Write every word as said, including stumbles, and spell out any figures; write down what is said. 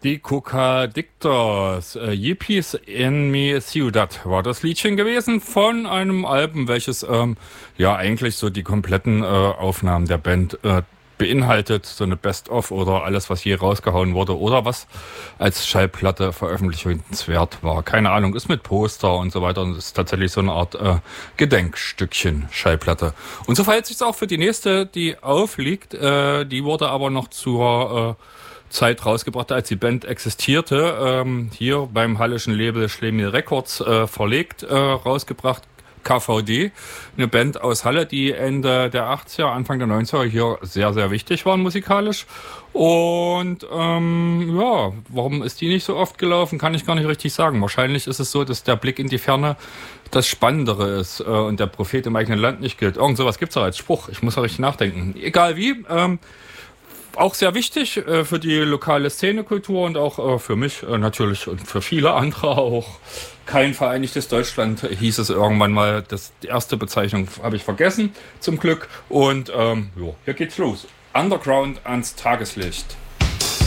Die Cocadictors, äh, Yippies en mi ciudad war das Liedchen gewesen von einem Album, welches ähm, ja eigentlich so die kompletten äh, Aufnahmen der Band äh, beinhaltet, so eine Best-of oder alles, was je rausgehauen wurde oder was als Schallplatte veröffentlichungswert war. Keine Ahnung, ist mit Poster und so weiter und ist tatsächlich so eine Art äh, Gedenkstückchen Schallplatte. Und so verhält sich es auch für die nächste, die aufliegt. Äh, die wurde aber noch zur äh, Zeit rausgebracht, als die Band existierte, ähm, hier beim hallischen Label Schlemiel Records äh, verlegt, äh, rausgebracht, K V D, eine Band aus Halle, die Ende der achtziger, Anfang der neunziger hier sehr, sehr wichtig waren musikalisch. Und ähm, ja, warum ist die nicht so oft gelaufen, kann ich gar nicht richtig sagen. Wahrscheinlich ist es so, dass der Blick in die Ferne das Spannendere ist äh, und der Prophet im eigenen Land nicht gilt. Irgend sowas gibt's ja als Spruch, ich muss ja richtig nachdenken. Egal wie, ähm, auch sehr wichtig äh, für die lokale Szenekultur und auch äh, für mich äh, natürlich und für viele andere auch. Kein vereinigtes Deutschland hieß es irgendwann mal. Das, die erste Bezeichnung habe ich vergessen, zum Glück. Und ähm, jo, hier geht's los. Underground ans Tageslicht.